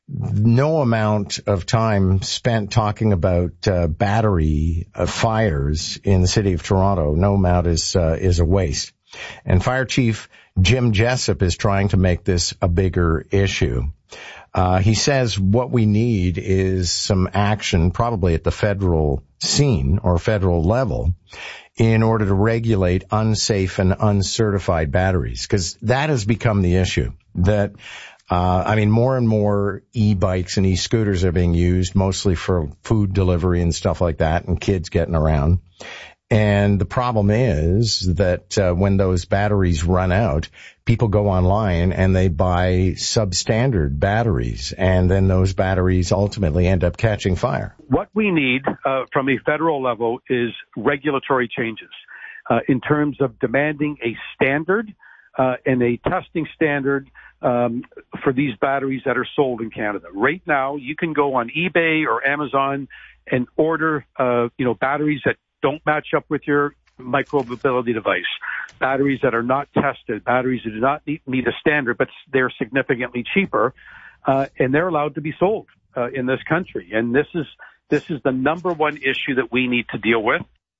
no amount of time spent talking about, uh, battery uh, fires in the city of Toronto, no amount is, uh, is a waste. And Fire Chief Jim Jessup is trying to make this a bigger issue. Uh, he says what we need is some action, probably at the federal scene or federal level, in order to regulate unsafe and uncertified batteries, because that has become the issue. That, uh, I mean, more and more e-bikes and e-scooters are being used, mostly for food delivery and stuff like that, and kids getting around. And the problem is that uh, when those batteries run out, people go online and they buy substandard batteries, and then those batteries ultimately end up catching fire. What we need uh, from a federal level is regulatory changes uh, in terms of demanding a standard uh, and a testing standard um, for these batteries that are sold in Canada. Right now, you can go on eBay or Amazon and order, uh, you know, batteries that don't match up with your micro-mobility device, batteries that are not tested, batteries that do not meet a standard, but they're significantly cheaper, uh, and they're allowed to be sold uh, in this country. And this is this is the number one issue that we need to deal with.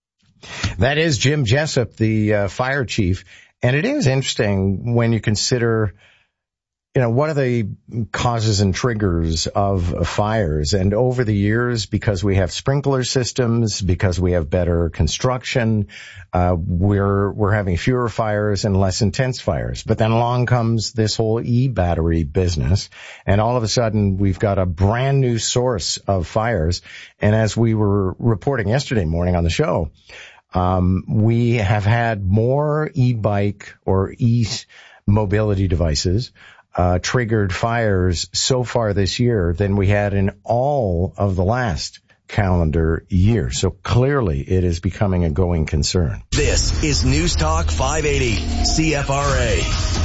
That is Jim Jessup, the uh, fire chief. And it is interesting when you consider, you know, what are the causes and triggers of fires? And over the years, because we have sprinkler systems, because we have better construction, uh, we're, we're having fewer fires and less intense fires. But then along comes this whole e-battery business. And all of a sudden, we've got a brand new source of fires. And as we were reporting yesterday morning on the show, um, we have had more e-bike or e-mobility devices Uh, triggered fires so far this year than we had in all of the last calendar year. So clearly it is becoming a going concern. This is News Talk five eighty C F R A.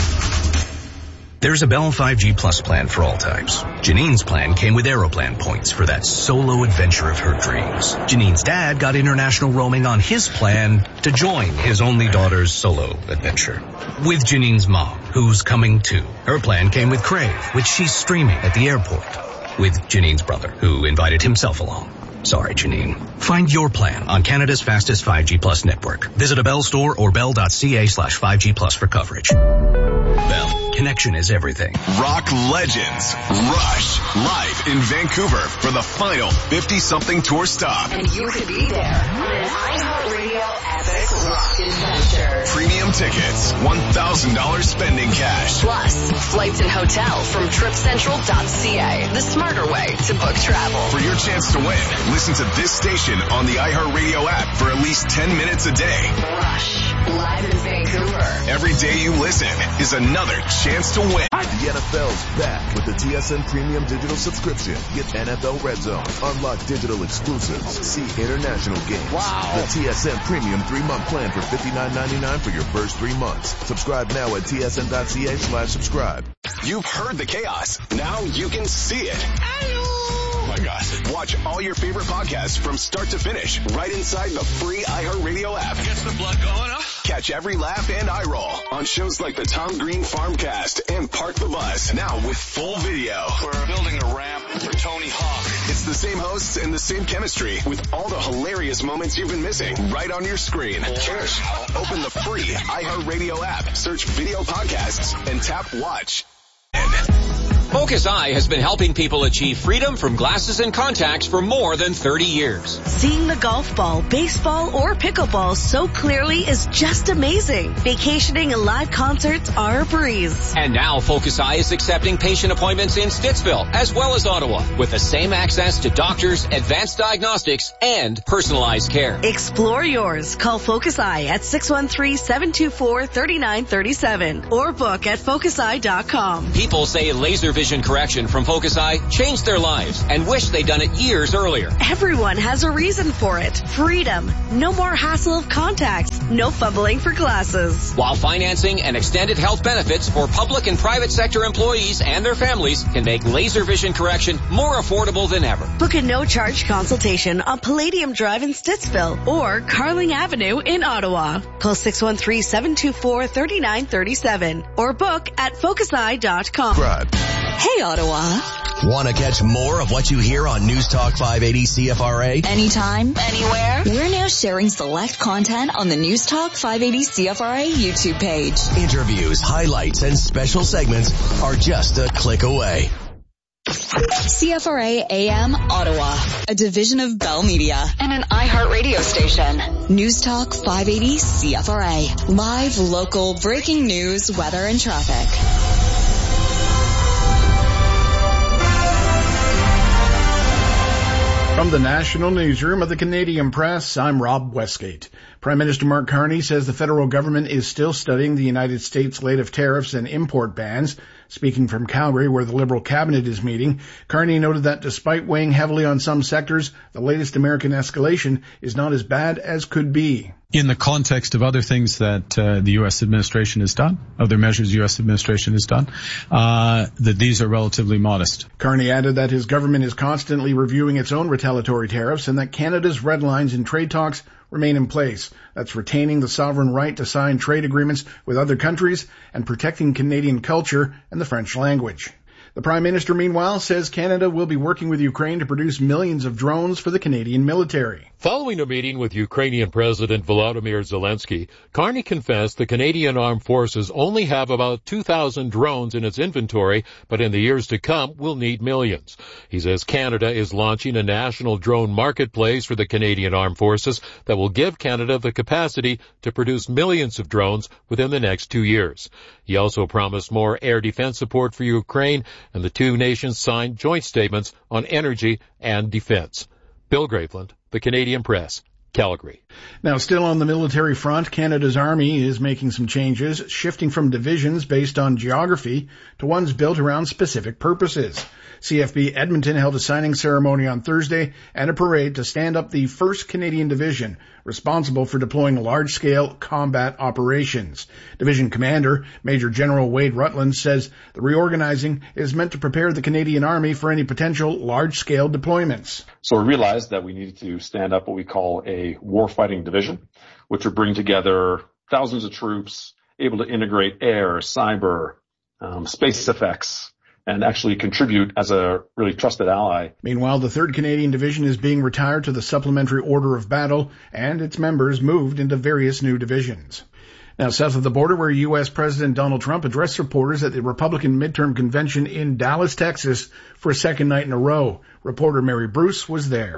There's a Bell five G Plus plan for all types. Janine's plan came with Aeroplan points for that solo adventure of her dreams. Janine's dad got international roaming on his plan to join his only daughter's solo adventure. With Janine's mom, who's coming too. Her plan came with Crave, which she's streaming at the airport. With Janine's brother, who invited himself along. Sorry, Janine. Find your plan on Canada's fastest five G Plus network. Visit a Bell store or bell.ca slash 5G Plus for coverage. Bell. Connection is everything. Rock legends Rush live in Vancouver for the final fifty-something tour stop. And you could be there on an iHeartRadio epic rock adventure. Premium tickets, one thousand dollars spending cash. Plus, flights and hotel from trip central dot c a, the smarter way to book travel. For your chance to win, listen to this station on the iHeartRadio app for at least ten minutes a day. Rush. Live in Vancouver. Every day you listen is another chance to win. The N F L's back with the T S N Premium Digital Subscription. Get N F L Red Zone, unlock digital exclusives, see international games. Wow. The T S N Premium three-month plan for fifty-nine ninety-nine for your first three months. Subscribe now at tsn.ca slash subscribe. You've heard the chaos. Now you can see it. Oh my gosh. Watch all your favorite podcasts from start to finish right inside the free iHeartRadio app. Gets the blood going, huh? Catch every laugh and eye roll on shows like the Tom Green Farmcast and Park the Bus. Now with full video. We're building a ramp for Tony Hawk. It's the same hosts and the same chemistry with all the hilarious moments you've been missing right on your screen. Cheers. Open the free iHeartRadio app, search video podcasts, and tap watch. Focus Eye has been helping people achieve freedom from glasses and contacts for more than thirty years. Seeing the golf ball, baseball, or pickleball so clearly is just amazing. Vacationing and live concerts are a breeze. And now Focus Eye is accepting patient appointments in Stittsville as well as Ottawa with the same access to doctors, advanced diagnostics, and personalized care. Explore yours. Call Focus Eye at six one three, seven two four, three nine three seven or book at focus eye dot com. People say laser vision correction from Focus Eye changed their lives and wish they'd done it years earlier. Everyone has a reason for it. Freedom. No more hassle of contacts. No fumbling for glasses. While financing and extended health benefits for public and private sector employees and their families can make laser vision correction more affordable than ever. Book a no-charge consultation on Palladium Drive in Stittsville or Carling Avenue in Ottawa. Call six one three, seven two four, three nine three seven or book at focus eye dot com. Hey, Ottawa. Want to catch more of what you hear on News Talk five eighty C F R A? Anytime, anywhere. We're now sharing select content on the News Talk five eighty C F R A YouTube page. Interviews, highlights, and special segments are just a click away. C F R A A M Ottawa, a division of Bell Media and an iHeartRadio station. News Talk five eighty C F R A. Live, local, breaking news, weather, and traffic. From the National Newsroom of the Canadian Press, I'm Rob Westgate. Prime Minister Mark Carney says the federal government is still studying the United States' latest tariffs and import bans. Speaking from Calgary, where the Liberal cabinet is meeting, Carney noted that despite weighing heavily on some sectors, the latest American escalation is not as bad as could be. In the context of other things that uh, the U S administration has done, other measures the U S administration has done, uh, that these are relatively modest. Carney added that his government is constantly reviewing its own retaliatory tariffs and that Canada's red lines in trade talks remain in place. That's retaining the sovereign right to sign trade agreements with other countries and protecting Canadian culture and the French language. The Prime Minister, meanwhile, says Canada will be working with Ukraine to produce millions of drones for the Canadian military. Following a meeting with Ukrainian President Volodymyr Zelensky, Carney confessed the Canadian Armed Forces only have about two thousand drones in its inventory, but in the years to come will need millions. He says Canada is launching a national drone marketplace for the Canadian Armed Forces that will give Canada the capacity to produce millions of drones within the next two years. He also promised more air defense support for Ukraine, and the two nations signed joint statements on energy and defense. Bill Graveland, the Canadian Press, Calgary. Now, still on the military front, Canada's Army is making some changes, shifting from divisions based on geography to ones built around specific purposes. C F B Edmonton held a signing ceremony on Thursday and a parade to stand up the first Canadian Division, responsible for deploying large-scale combat operations. Division Commander Major General Wade Rutland says the reorganizing is meant to prepare the Canadian Army for any potential large-scale deployments. So we realized that we needed to stand up what we call a warfighting division, which would bring together thousands of troops able to integrate air, cyber, um, space effects, and actually contribute as a really trusted ally. Meanwhile, the third Canadian Division is being retired to the Supplementary Order of Battle, and its members moved into various new divisions. Now, south of the border, where U S President Donald Trump addressed reporters at the Republican midterm convention in Dallas, Texas, for a second night in a row. Reporter Mary Bruce was there.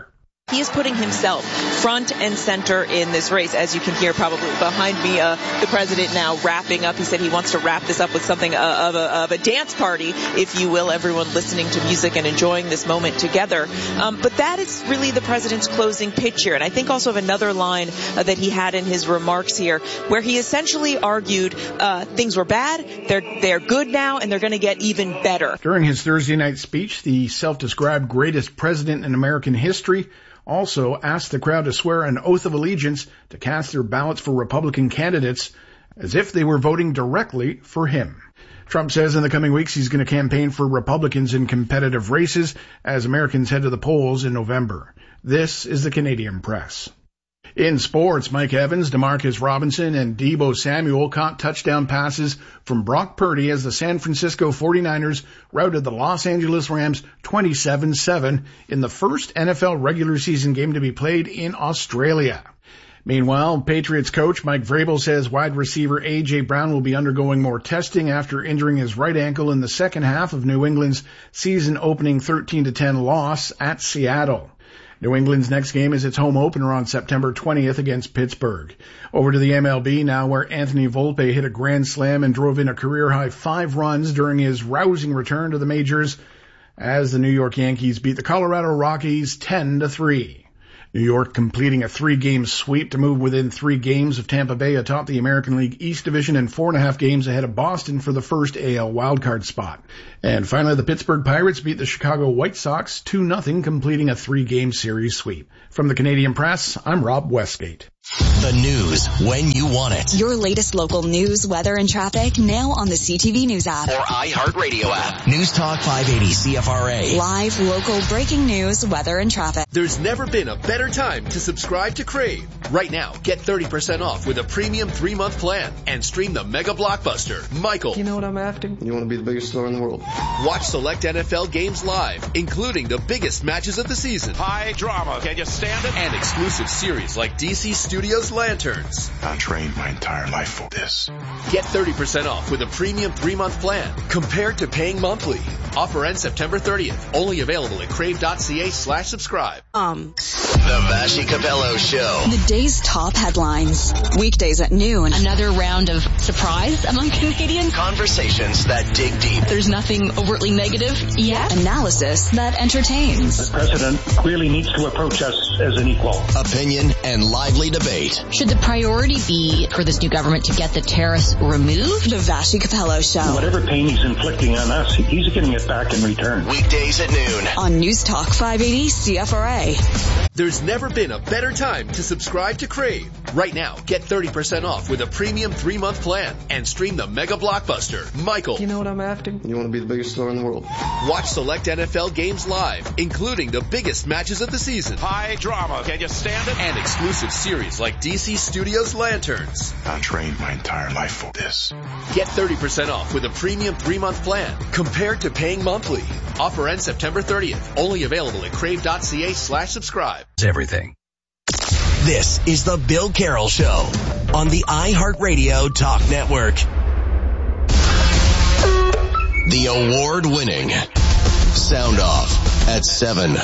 He is putting himself front and center in this race, as you can hear probably behind me. Uh, the president now wrapping up. He said he wants to wrap this up with something uh, of, a, of a dance party, if you will, everyone listening to music and enjoying this moment together. Um, but that is really the president's closing pitch here. And I think also of another line uh, that he had in his remarks here, where he essentially argued uh, things were bad, they're, they're good now, and they're going to get even better. During his Thursday night speech, the self-described greatest president in American history also asked the crowd to swear an oath of allegiance to cast their ballots for Republican candidates as if they were voting directly for him. Trump says in the coming weeks he's going to campaign for Republicans in competitive races as Americans head to the polls in November. This is the Canadian Press. In sports, Mike Evans, DeMarcus Robinson, and Deebo Samuel caught touchdown passes from Brock Purdy as the San Francisco forty-niners routed the Los Angeles Rams twenty-seven seven in the first N F L regular season game to be played in Australia. Meanwhile, Patriots coach Mike Vrabel says wide receiver A J. Brown will be undergoing more testing after injuring his right ankle in the second half of New England's season-opening thirteen to ten loss at Seattle. New England's next game is its home opener on September twentieth against Pittsburgh. Over to the M L B now, where Anthony Volpe hit a grand slam and drove in a career-high five runs during his rousing return to the majors as the New York Yankees beat the Colorado Rockies ten to three. New York completing a three-game sweep to move within three games of Tampa Bay atop the American League East Division and four and a half games ahead of Boston for the first A L wildcard spot. And finally, the Pittsburgh Pirates beat the Chicago White Sox two nothing, completing a three-game series sweep. From the Canadian Press, I'm Rob Westgate. The news when you want it. Your latest local news, weather, and traffic now on the C T V News app. Or iHeartRadio app. News Talk five eighty C F R A. Live, local, breaking news, weather, and traffic. There's never been a better time to subscribe to Crave. Right now, get thirty percent off with a premium three-month plan and stream the mega blockbuster, Michael. You know what I'm after? You want to be the biggest star in the world. Watch select N F L games live, including the biggest matches of the season. High drama. Can you stand it? And exclusive series like D C Studios Lanterns. I trained my entire life for this. Get thirty percent off with a premium three-month plan compared to paying monthly. Offer ends September thirtieth. Only available at crave.ca slash subscribe. Um. The Vashi Capello Show. The day's top headlines. Weekdays at noon. Another round of surprise among Canadians. Conversations that dig deep. There's nothing overtly negative yet. Analysis that entertains. The president clearly needs to approach us as an equal. Opinion and lively debate. Should the priority be for this new government to get the tariffs removed? The Vashi Capello Show. Whatever pain he's inflicting on us, he's getting it back in return. Weekdays at noon. On News Talk five eighty C F R A. There's never been a better time to subscribe to Crave. Right now, get thirty percent off with a premium three-month plan and stream the mega blockbuster, Michael. You know what I'm after? You want to be the biggest star in the world. Watch select N F L games live, including the biggest matches of the season. High drama. Can you stand it? And exclusive series like D C Studios Lanterns. I trained my entire life for this. Get thirty percent off with a premium three-month plan compared to paying monthly. Offer ends September thirtieth. Only available at crave.ca slash subscribe. Everything. This is the Bill Carroll Show on the iHeartRadio Talk Network. The award-winning Sound Off at seven.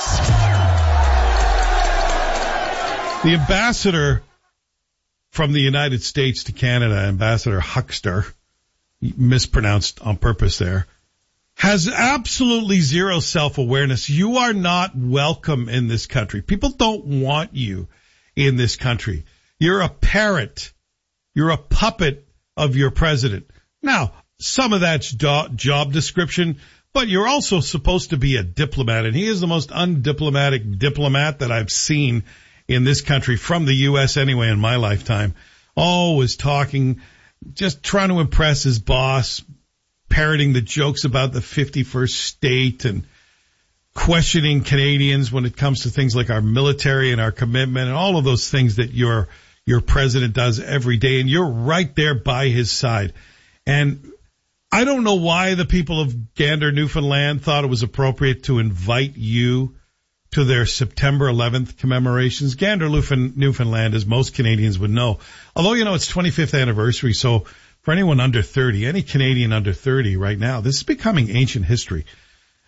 The ambassador from the United States to Canada, Ambassador Huckster, mispronounced on purpose there, has absolutely zero self-awareness. You are not welcome in this country. People don't want you in this country. You're a parrot. You're a puppet of your president. Now, some of that's do- job description, but you're also supposed to be a diplomat, and he is the most undiplomatic diplomat that I've seen in this country, from the U S anyway, in my lifetime. Always talking, just trying to impress his boss, parroting the jokes about the fifty-first state and questioning Canadians when it comes to things like our military and our commitment and all of those things that your your president does every day. And you're right there by his side. And I don't know why the people of Gander, Newfoundland thought it was appropriate to invite you to their September eleventh commemorations. Gander, Newfoundland, as most Canadians would know. Although, you know, it's twenty-fifth anniversary, so for anyone under thirty, any Canadian under thirty right now, this is becoming ancient history.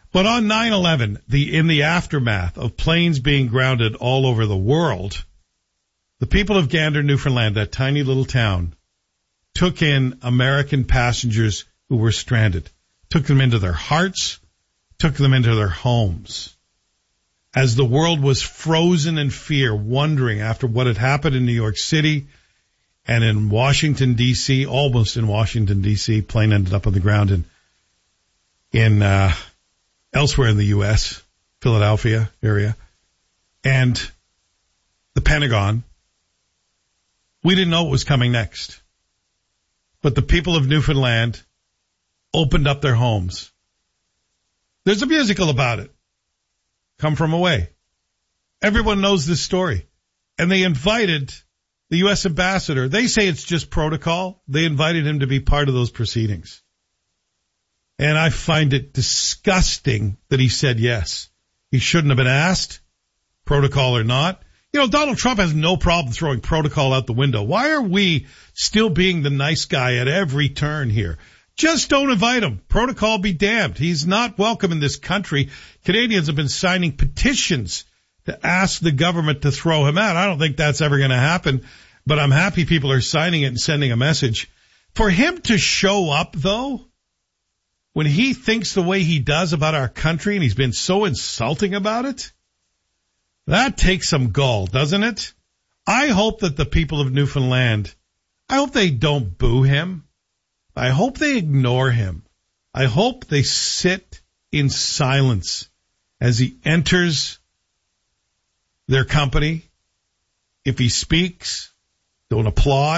But on nine eleven, the, in the aftermath of planes being grounded all over the world, the people of Gander, Newfoundland, that tiny little town, took in American passengers who were stranded, took them into their hearts, took them into their homes. As the world was frozen in fear, wondering after what had happened in New York City and in Washington, D C, almost in Washington, D C, plane ended up on the ground in, in uh, elsewhere in the U S, Philadelphia area, and the Pentagon. We didn't know what was coming next. But the people of Newfoundland opened up their homes. There's a musical about it. Come From Away. Everyone knows this story. And they invited the U S ambassador. They say it's just protocol. They invited him to be part of those proceedings. And I find it disgusting that he said yes. He shouldn't have been asked, protocol or not. You know, Donald Trump has no problem throwing protocol out the window. Why are we still being the nice guy at every turn here? Just don't invite him. Protocol be damned. He's not welcome in this country. Canadians have been signing petitions to ask the government to throw him out. I don't think that's ever going to happen, but I'm happy people are signing it and sending a message. For him to show up, though, when he thinks the way he does about our country and he's been so insulting about it, that takes some gall, doesn't it? I hope that the people of Newfoundland, I hope they don't boo him. I hope they ignore him. I hope they sit in silence as he enters their company. If he speaks, don't applaud.